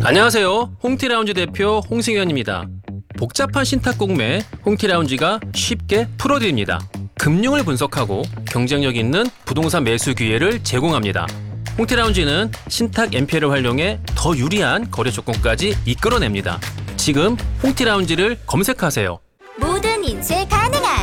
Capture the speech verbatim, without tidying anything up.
안녕하세요. 홍티라운지 대표 홍승현입니다. 복잡한 신탁 공매 홍티라운지가 쉽게 풀어드립니다. 금융을 분석하고 경쟁력 있는 부동산 매수 기회를 제공합니다. 홍티라운지는 신탁 엠피엘을 활용해 더 유리한 거래 조건까지 이끌어냅니다. 지금 홍티라운지를 검색하세요.